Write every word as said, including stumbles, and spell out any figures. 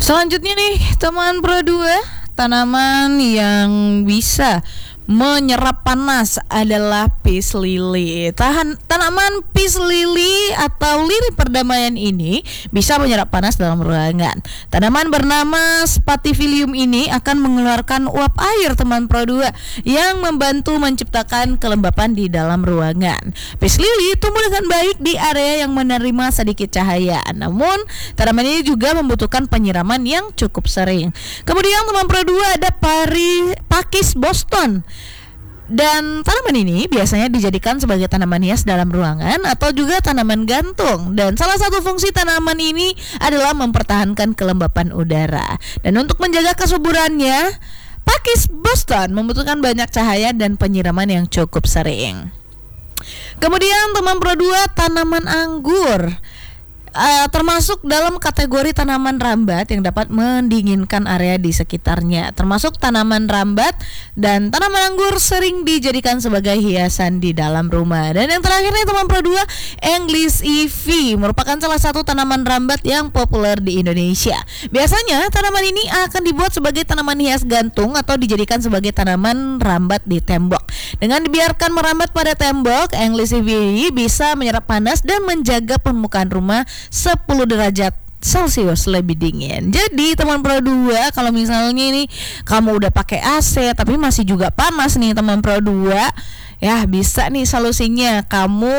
Selanjutnya nih teman Pro dua, tanaman yang bisa menyerap panas adalah peace lily. Tahan, tanaman peace lily atau lili perdamaian ini bisa menyerap panas dalam ruangan. Tanaman bernama Spathiphyllum ini akan mengeluarkan uap air teman Pro dua yang membantu menciptakan kelembapan di dalam ruangan. Peace lily tumbuh dengan baik di area yang menerima sedikit cahaya. Namun tanaman ini juga membutuhkan penyiraman yang cukup sering. Kemudian teman Pro dua ada pari pakis Boston. Dan tanaman ini biasanya dijadikan sebagai tanaman hias dalam ruangan atau juga tanaman gantung. Dan salah satu fungsi tanaman ini adalah mempertahankan kelembapan udara. Dan untuk menjaga kesuburannya, pakis Boston membutuhkan banyak cahaya dan penyiraman yang cukup sering. Kemudian teman Pro dua, tanaman anggur. Uh, termasuk dalam kategori tanaman rambat yang dapat mendinginkan area di sekitarnya. Termasuk tanaman rambat dan tanaman anggur sering dijadikan sebagai hiasan di dalam rumah. Dan yang terakhir nih teman Pro dua, English ivy merupakan salah satu tanaman rambat yang populer di Indonesia. Biasanya tanaman ini akan dibuat sebagai tanaman hias gantung atau dijadikan sebagai tanaman rambat di tembok. Dengan dibiarkan merambat pada tembok, English ivy bisa menyerap panas dan menjaga permukaan rumah sepuluh derajat Celcius lebih dingin. Jadi teman Pro dua, kalau misalnya ini kamu udah pakai A C tapi masih juga panas nih teman Pro dua, ya bisa nih solusinya, kamu